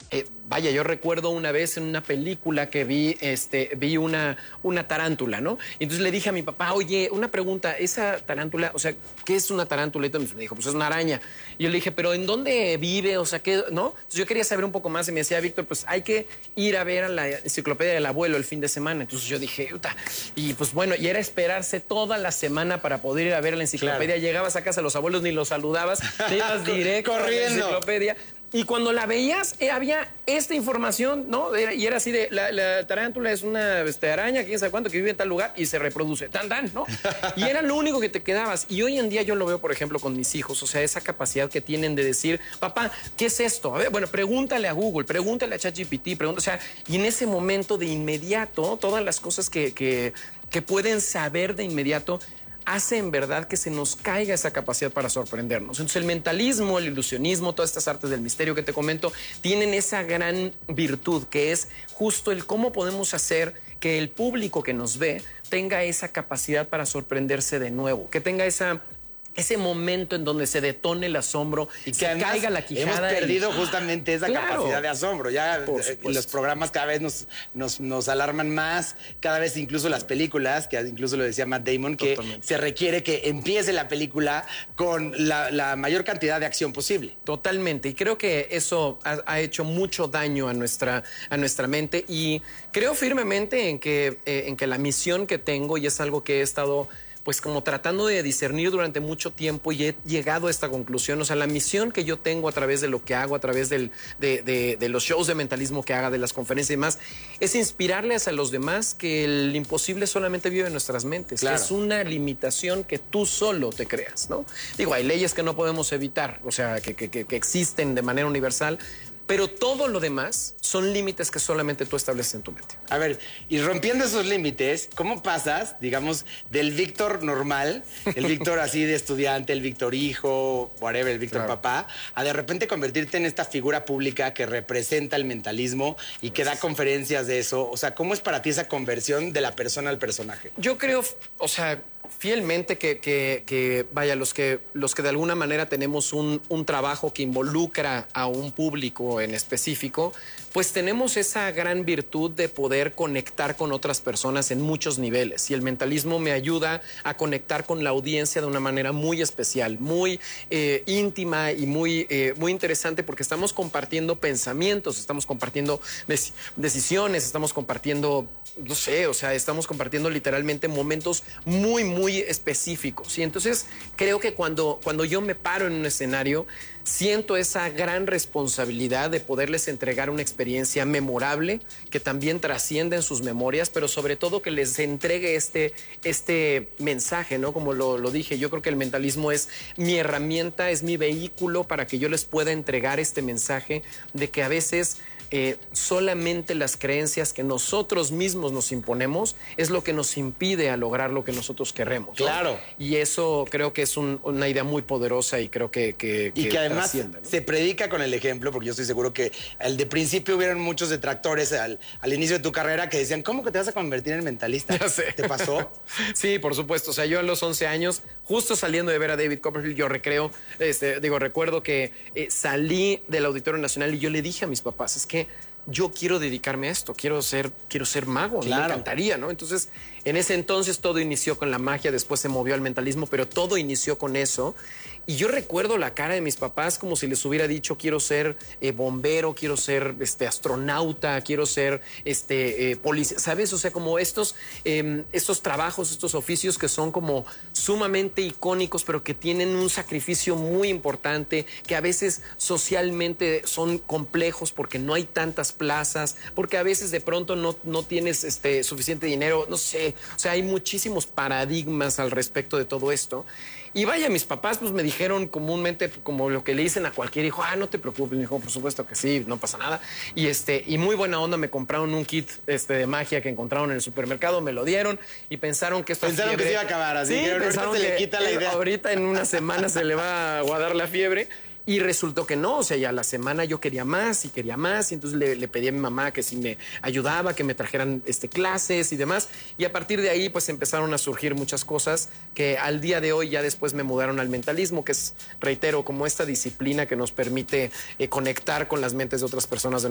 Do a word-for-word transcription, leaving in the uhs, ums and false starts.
Eh, vaya, yo recuerdo una vez en una película que vi, este, vi una, una tarántula, ¿no? Y entonces le dije a mi papá, oye, una pregunta, esa tarántula, o sea, ¿qué es una tarántula? Y me dijo, pues es una araña. Y yo le dije, ¿pero en dónde vive? O sea, ¿qué? ¿No? Entonces yo quería saber un poco más y me decía, Víctor, pues hay que ir a ver a la enciclopedia del abuelo el fin de semana. Entonces yo dije, Uta. Y pues bueno, y era esperarse toda la semana para poder ir a ver a la enciclopedia. Claro. Llegabas a casa, los abuelos ni los saludabas, te ibas directo corriendo a la enciclopedia. Y cuando la veías, eh, había esta información, ¿no? Era, y era así de, la, la tarántula es una este, araña, quién sabe cuánto, que vive en tal lugar y se reproduce, tan, tan, ¿no? Y era lo único que te quedabas. Y hoy en día yo lo veo, por ejemplo, con mis hijos, o sea, esa capacidad que tienen de decir, papá, ¿qué es esto? A ver, bueno, pregúntale a Google, pregúntale a ChatGPT, pregúntale, o sea, y en ese momento de inmediato, todas las cosas que, que, que pueden saber de inmediato, hace en verdad que se nos caiga esa capacidad para sorprendernos. Entonces el mentalismo, el ilusionismo, todas estas artes del misterio que te comento, tienen esa gran virtud que es justo el cómo podemos hacer que el público que nos ve tenga esa capacidad para sorprenderse de nuevo, que tenga esa... ese momento en donde se detone el asombro y que se caiga la quijada. Hemos perdido y... justamente esa claro. capacidad de asombro. Ya los programas cada vez nos, nos, nos alarman más, cada vez incluso las películas, que incluso lo decía Matt Damon, que Totalmente. se requiere que empiece la película con la, la mayor cantidad de acción posible. Totalmente. Y creo que eso ha, ha hecho mucho daño a nuestra, a nuestra mente. Y creo firmemente en que, eh, en que la misión que tengo, y es algo que he estado... pues como tratando de discernir durante mucho tiempo y he llegado a esta conclusión. O sea, la misión que yo tengo a través de lo que hago, a través del, de, de, de los shows de mentalismo que haga, de las conferencias y demás, es inspirarles a los demás que el imposible solamente vive en nuestras mentes. Claro. Que es una limitación que tú solo te creas, ¿no? Digo, hay leyes que no podemos evitar, o sea, que, que, que existen de manera universal, pero todo lo demás son límites que solamente tú estableces en tu mente. A ver, y rompiendo esos límites, ¿cómo pasas, digamos, del Víctor normal, el Víctor así de estudiante, el Víctor hijo, whatever, el Víctor claro. papá, a de repente convertirte en esta figura pública que representa el mentalismo y que da conferencias de eso? O sea, ¿cómo es para ti esa conversión de la persona al personaje? Yo creo, o sea... fielmente que, que, que, vaya, los que, los que de alguna manera tenemos un, un trabajo que involucra a un público en específico, pues tenemos esa gran virtud de poder conectar con otras personas en muchos niveles. Y el mentalismo me ayuda a conectar con la audiencia de una manera muy especial, muy eh, íntima y muy, eh, muy interesante, porque estamos compartiendo pensamientos, estamos compartiendo dec- decisiones, estamos compartiendo... no sé, o sea, estamos compartiendo literalmente momentos muy, muy específicos. Y entonces creo que cuando, cuando yo me paro en un escenario, siento esa gran responsabilidad de poderles entregar una experiencia memorable que también trasciende en sus memorias, pero sobre todo que les entregue este, este mensaje, ¿no? Como lo, lo dije, yo creo que el mentalismo es mi herramienta, es mi vehículo para que yo les pueda entregar este mensaje de que a veces... Eh, solamente las creencias que nosotros mismos nos imponemos es lo que nos impide a lograr lo que nosotros queremos, ¿no? Claro. Y eso creo que es un, una idea muy poderosa y creo que... que y que, que además ¿no? se predica con el ejemplo, porque yo estoy seguro que al de principio hubieron muchos detractores al, al inicio de tu carrera que decían, ¿cómo que te vas a convertir en mentalista? Ya sé. ¿Te pasó? Sí, por supuesto. O sea, yo a los once años, justo saliendo de ver a David Copperfield, yo recreo, este, digo, recuerdo que eh, salí del Auditorio Nacional y yo le dije a mis papás, es que yo quiero dedicarme a esto, quiero ser, quiero ser mago, claro. Me encantaría, ¿no? Entonces, en ese entonces todo inició con la magia, después se movió al mentalismo, pero todo inició con eso. Y yo recuerdo la cara de mis papás como si les hubiera dicho, quiero ser eh, bombero, quiero ser este, astronauta, quiero ser este, eh, policía, ¿sabes? O sea, como estos, eh, estos trabajos, estos oficios que son como sumamente icónicos, pero que tienen un sacrificio muy importante, que a veces socialmente son complejos porque no hay tantas plazas, porque a veces de pronto no, no tienes este, suficiente dinero, no sé. O sea, hay muchísimos paradigmas al respecto de todo esto. Y vaya, mis papás pues me dijeron comúnmente como lo que le dicen a cualquier hijo, ah, no te preocupes, mi hijo, por supuesto que sí, no pasa nada. Y este, y muy buena onda, me compraron un kit este, de magia que encontraron en el supermercado, me lo dieron y pensaron que esto pensaron fiebre, que se iba a acabar, así sí, que pensaron se que le quita la idea. Ahorita en una semana se le va a aguadar la fiebre. Y resultó que no, o sea, ya la semana yo quería más y quería más, y entonces le, le pedí a mi mamá que si me ayudaba, que me trajeran este, clases y demás. Y a partir de ahí, pues empezaron a surgir muchas cosas que al día de hoy ya después me mudaron al mentalismo, que es, reitero, como esta disciplina que nos permite eh, conectar con las mentes de otras personas de